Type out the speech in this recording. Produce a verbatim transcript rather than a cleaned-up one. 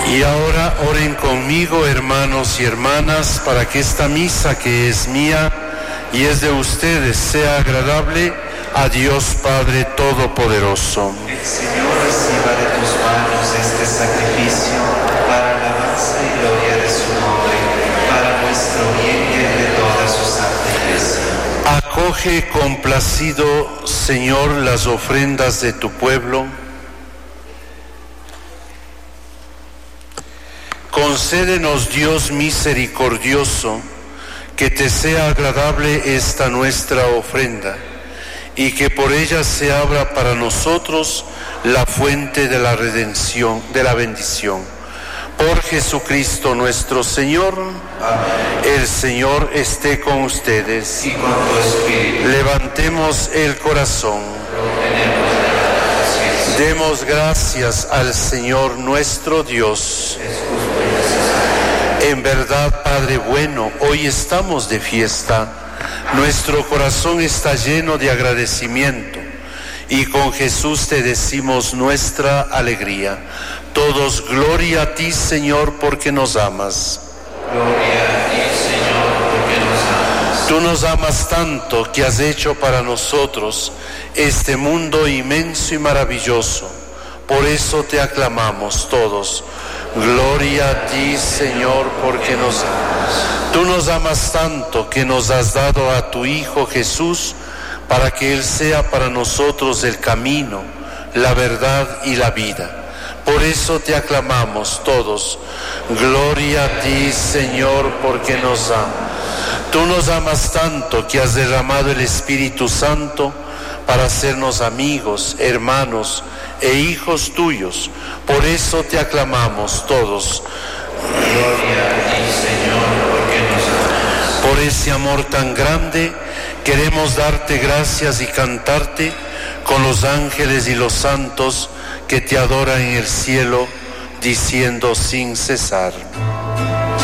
Y ahora oren conmigo, hermanos y hermanas, para que esta misa que es mía y es de ustedes sea agradable a Dios Padre Todopoderoso. El Señor reciba de tus manos este sacrificio para alabanza y gloria de su nombre, para nuestro bien y el de toda su santa Iglesia. Acoge complacido, Señor, las ofrendas de tu pueblo. Concédenos, Dios misericordioso, que te sea agradable esta nuestra ofrenda, y que por ella se abra para nosotros la fuente de la redención, de la bendición. Por Jesucristo nuestro Señor. Amén. El Señor esté con ustedes. Y con tu espíritu. Levantemos el corazón. Demos gracias al Señor nuestro Dios. En verdad, Padre bueno, hoy estamos de fiesta. Nuestro corazón está lleno de agradecimiento y con Jesús te decimos nuestra alegría. Todos, gloria a ti, Señor, porque nos amas. Gloria a ti, Señor, porque nos amas. Tú nos amas tanto que has hecho para nosotros este mundo inmenso y maravilloso. Por eso te aclamamos todos. Gloria a ti, Señor, porque nos amas. Tú nos amas tanto que nos has dado a tu Hijo Jesús para que Él sea para nosotros el camino, la verdad y la vida. Por eso te aclamamos todos. Gloria a ti, Señor, porque nos amas. Tú nos amas tanto que has derramado el Espíritu Santo para hacernos amigos, hermanos e hijos tuyos. Por eso te aclamamos todos. Gloria a ti, Señor, porque nos amas. Por ese amor tan grande, queremos darte gracias y cantarte con los ángeles y los santos que te adoran en el cielo, diciendo sin cesar.